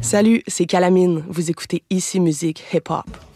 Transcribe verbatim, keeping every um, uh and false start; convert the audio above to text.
Salut, c'est Calamine. Vous écoutez Ici Musique Hip Hop.